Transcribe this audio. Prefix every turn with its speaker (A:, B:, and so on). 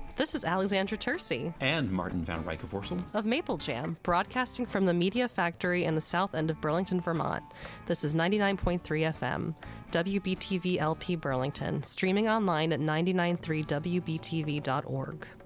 A: This is Alexandra Tercy.
B: And Martin Van Rijkenvorsel.
A: Of Maple Jam, broadcasting from the Media Factory in the south end of Burlington, Vermont. This is 99.3 FM, WBTV LP Burlington, streaming online at 993wbtv.org.